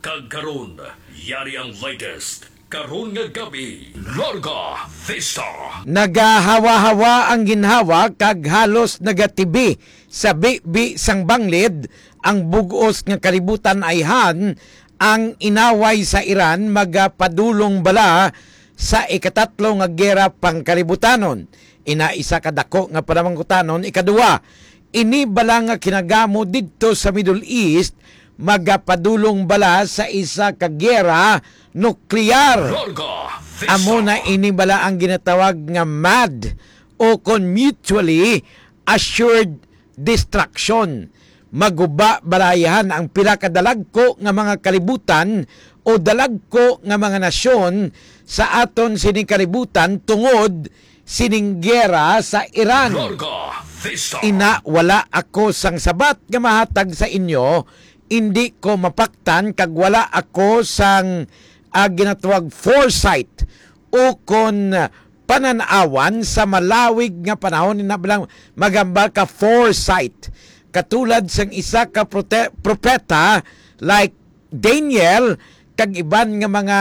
Kagkaroon, yari ang latest. Karon nga gabi, Larga Vista. Nagahawa-hawa ang ginhawa kag halos nagatibi sa bibi sang banglid ang bugos nga kalibutan ayhan ang inaway sa Iran magapadulong bala sa ikatatlo nga gera pangkalibutanon. Inaisa kadako nga panamangkutanon. Ikaduwa, ini bala nga kinagamo didto sa Middle East magapadulong bala sa isa ka gera nuklear. Amo na ini bala ang ginatawag nga MAD o kon mutually assured destruction. Maguba balayahan ang pila ka dalagko nga mga kalibutan o dalagko nga mga nasyon sa aton sining kalibutan tungod sining gera sa Iran. Ina wala ako sang sabat nga mahatag sa inyo, hindi ko mapaktan kag wala ako sang ginatawag foresight o kon pananawan sa malawig nga panahon na bilang magambal ka foresight katulad sang isa ka propeta like Daniel kag iban nga mga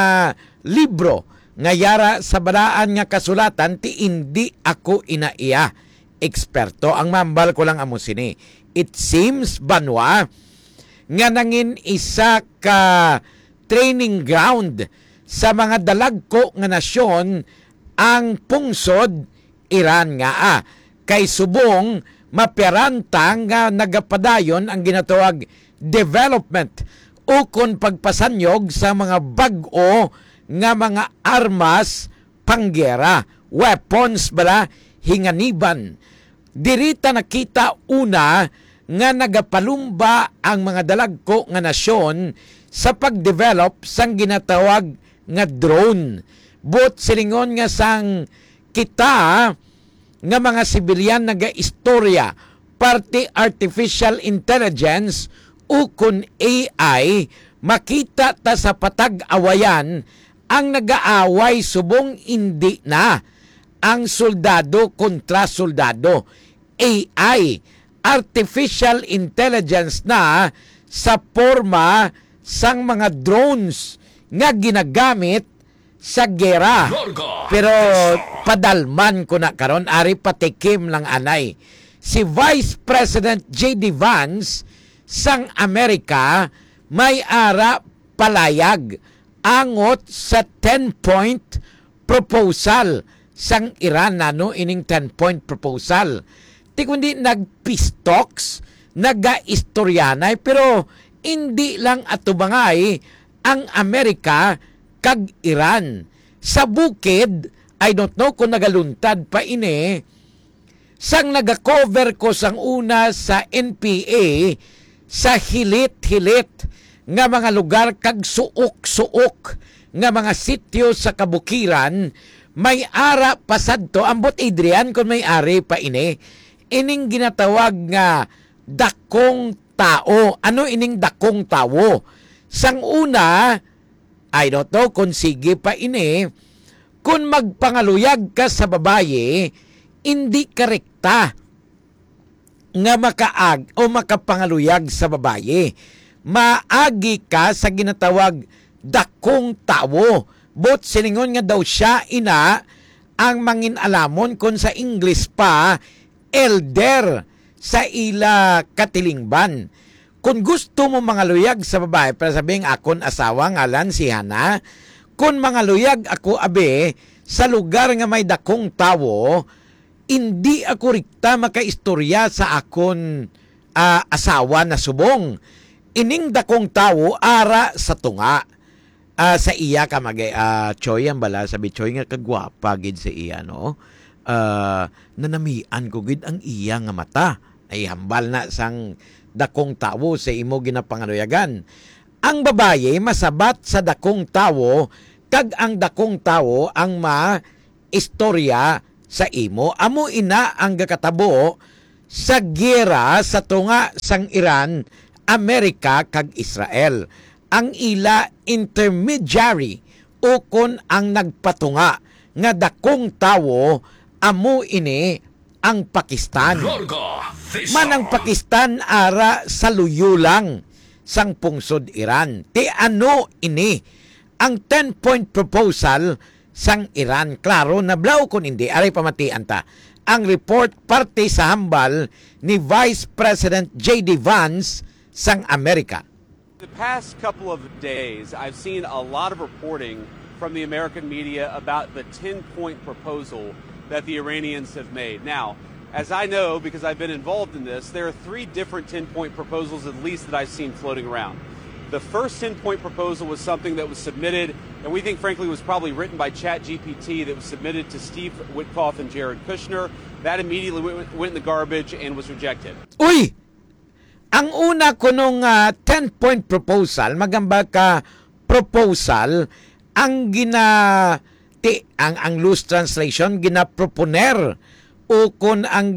libro nga yara sa balaan nga kasulatan ti hindi ako inaiya eksperto ang mambal ko lang amo sini. It seems banwa nga nangin isa ka training ground sa mga dalagko nga nasyon ang pungsod Iran nga kay subong maperantang nga nagapadayon ang ginatawag development o kon pagpasanyog sa mga bag-o nga mga armas panggera, weapons bala hinganiban. Dirita nakita una nga nagapalumba ang mga dalagko nga nasyon sa pagdevelop sang ginatawag nga drone. But silingon nga sang kita nga mga sibilyan naga-istorya parte artificial intelligence o kun AI makita ta sa patag-awayan ang nagaaway subong hindi na ang soldado kontra soldado. AI, artificial intelligence na sa forma sang mga drones nga ginagamit sa gera. Pero padalman ko na karon ari patikim lang anay. Si Vice President J.D. Vance sang Amerika may ara palayag angot sa 10-point proposal sang Iran no ining 10-point proposal. Ti kundi nagpistoks, naga-istoryanay pero hindi lang atubangay ang Amerika kag Iran. Sa bukid, I don't know kung nagaluntad pa ini, sang nagakover ko sang una sa NPA sa hilit-hilit nga mga lugar kag suok-suok nga mga sityo sa kabukiran, may ara pasadto, ambot Adrian kung may ari pa ini, ining ginatawag nga dakong tao. Ano ining dakong tao? Sang una, I don't know kung sige pa ini, kung magpangaluyag ka sa babaye, hindi ka rekta nga makaag o makapangaluyag sa babaye. Maagi ka sa ginatawag dakong tao. But silingon nga daw siya ina ang mangin alamon kung sa English pa elder sa ila katilingban. Kung gusto mo mangaluyag sa babae, para sabihin akon asawa ngalan si Hana, kung mangaluyag ako abe sa lugar nga may dakong tawo, hindi ako rikta makaistorya sa akon asawa na subong. Ining dakong tawo ara sa tunga. Sa iya ka Choy ang bala, sabi Choy nga kagwapa gid sa iya no. Nanamian ko gid ang iya nga mata. Ay hambal na sang dakong tawo sa imo ginapangaluyagan. Ang babaye masabat sa dakong tawo kag ang dakong tawo ang istorya sa imo. Amo ina ang gakatabo sa gera sa tunga sang Iran, Amerika kag Israel. Ang ila intermediary o kon ang nagpatunga nga dakong tawo amo ini ang Pakistan. Manang Pakistan ara sa luyo lang sang pungsod Iran. Ti ano ini ang 10-point proposal sang Iran? Klaro, nablaw kung hindi. Aray pamatian ta. Ang report parte sa hambal ni Vice President J.D. Vance sang Amerika. The past couple of days, I've seen a lot of reporting from the American media about the 10-point proposal that the Iranians have made. Now, as I know, because I've been involved in this, there are 3 different 10-point proposals at least that I've seen floating around. The first 10-point proposal was something that was submitted, and we think, frankly, was probably written by ChatGPT, that was submitted to Steve Witkoff and Jared Kushner. That immediately went in the garbage and was rejected. Uy! Ang una ko nung 10-point proposal, magamba ka proposal, ang ang loose translation, ginaproponer o kung ang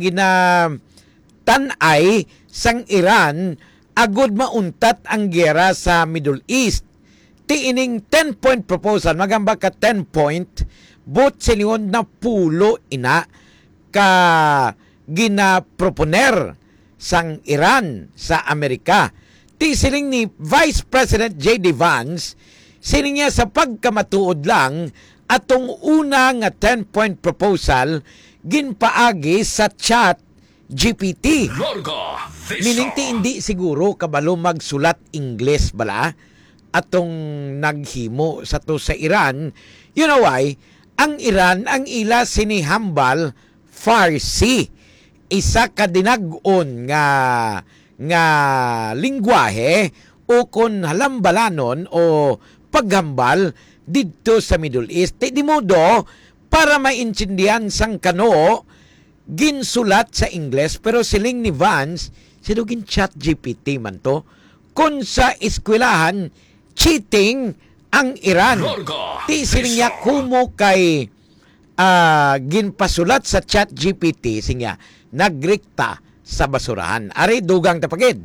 tanay sang Iran agud mauntat ang gera sa Middle East. Ti ining 10-point proposal, magamba ka 10-point, but siliyon na pulo ina ka ginaproponer sang Iran sa Amerika. Ti siling ni Vice President J.D. Vance, siling niya sa pagkamatuod lang atong una nga 10-point proposal ginpaagi sa chat GPT. Meaning ti hindi siguro kabalo magsulat Ingles bala atong naghimo sa to sa Iran. You know why? Ang Iran, ang ila sinihambal Farsi. Isa ka dinag-on nga lingwahe o kun halambalanon o paghambal dito sa Middle East. Di modo para maintindihan sang kano ginsulat sa Ingles, pero siling ni Vance sinugin chat GPT man to kung sa eskwelahan cheating ang Iran. Ti siling niya kumo kay ginpasulat sa chat GPT sinya nagrikta sa basurahan. Ari dugang tapagid.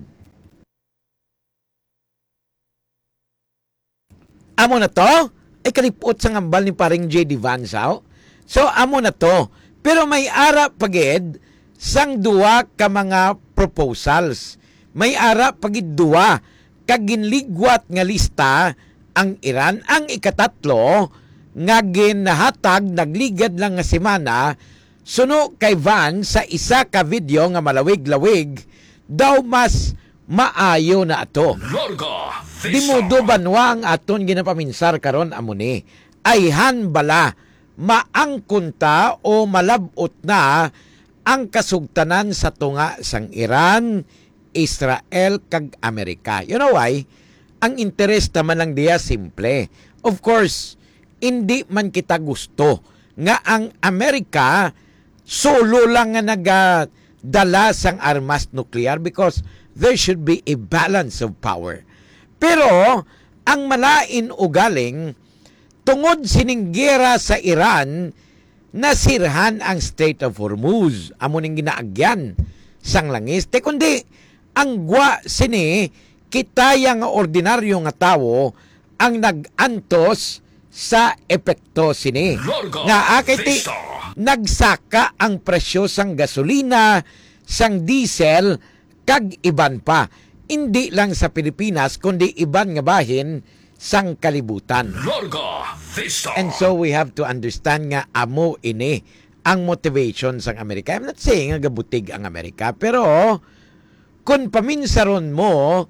Amo na to? Ay kalipot sa ngambal ni paring J.D. Vance. So amo na to. Pero may ara pagid sang duwa ka mga proposals. May ara pagid duwa kag ginligwat nga lista ang Iran. Ang ikatatlo nga ginahatag nagligad lang nga semana suno kay Van sa isa ka video nga malawig-lawig daw mas maayo na ato. Di mo do banwa ang aton ginapaminsar karon amuni. Ayhan bala maangkunta o malabot na ang kasugtanan sa tunga sang Iran, Israel kag Amerika. You know why? Ang interes naman lang diya simple. Of course, hindi man kita gusto nga ang Amerika solo lang nga nagadala sang armas nuklear because there should be a balance of power. Pero ang malain ugaling tungod sining gera sa Iran nasirhan ang Strait of Hormuz. Amo ning ginaagyan sang langis. Te kundi ang gwa sini kitaya nga ordinaryo nga tawo ang nagantos sa epekto sini. Nga akiti nagsaka ang presyo sang gasolina, sang diesel, kag iban pa. Hindi lang sa Pilipinas, kundi iban nga bahin sang kalibutan. And so we have to understand nga amo ini ang motivation sang Amerika. I'm not saying nga gabutig ang Amerika, pero kung paminsaron mo,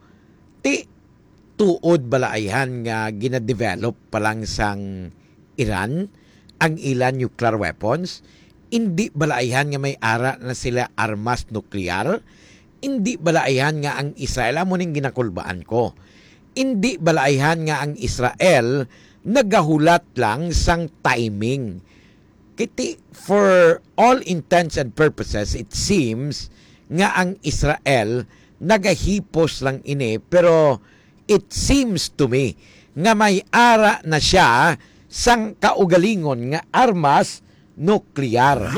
tuod balaihan nga gina-develop pa lang sang Iran ang ilan nuclear weapons, hindi balaihan nga may ara na sila armas nuklear, hindi balaihan nga ang Israel, amo ning ginakulbaan ko, hindi balaihan nga ang Israel nagahulat lang sang timing. Kiti, for all intents and purposes, it seems nga ang Israel nagahipos lang ini, pero it seems to me nga may ara na siya sang kaugalingon nga armas nuklear.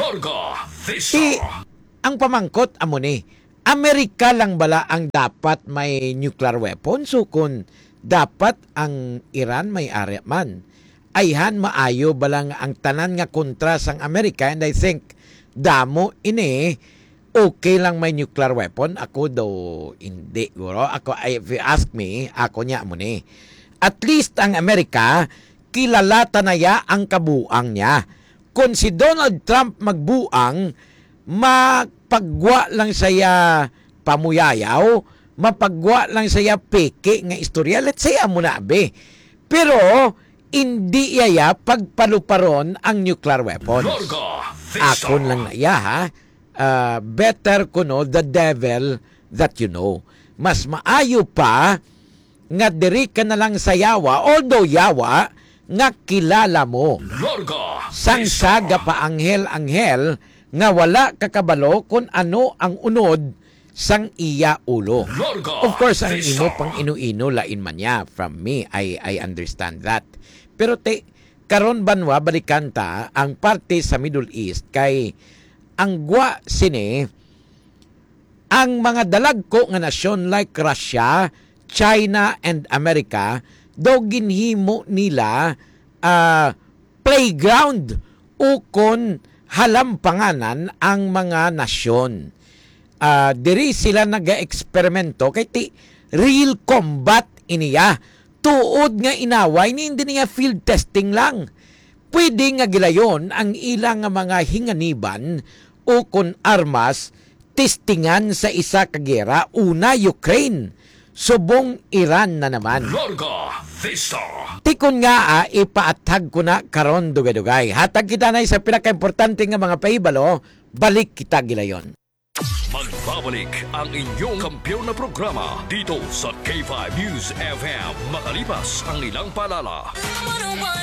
Ang pamangkot amo ni, Amerika lang bala ang dapat may nuclear weapons o kung dapat ang Iran may ari man. Ayhan maayo balang ang tanan nga kontra sang Amerika, and I think damo ini okay lang may nuclear weapon. Ako daw hindi. Guro. Ako, if you ask me, ako niya mo ni. At least ang Amerika, kilalata na ya ang kabuang niya. Kung si Donald Trump magbuang, mapagwa lang saya pamuyayaw, mapagwa lang saya peke nga istorya. Let's say amo na be. Pero hindi iya pagpaluparon ang nuclear weapons. Akon lang na iya ha. Better ko no the devil that you know. Mas maayo pa nga diri ka na lang sa yawa, although yawa nga kilala mo. Sang saga pa anghel nga wala kakabalo kung ano ang unod sang iya ulo. Of course, ang imo pang inu-ino lain man niya. From me, I understand that. Pero karon banwa balikan ta ang parte sa Middle East kay ang gwa sini ang mga dalagko nga nasyon like Russia, China and America daw ginhimo nila playground ukon halampanganan ang mga nasyon. Diri sila naga-eksperimento kay real combat iniya. Tuod nga inaway ni hindi niya field testing lang. Pwede nga gilayon ang ilang mga hinganiban o kon armas testingan sa isa ka gera. Una, Ukraine. Subong Iran na naman. Tikon nga ipaatag ko na karon dugay-dugay. Hatag kita na sa pinaka-importante nga mga pahibalo, balik kita gilayon. Magbabalik ang inyong kampiyon na programa dito sa K5 News FM makalipas ang ilang palala.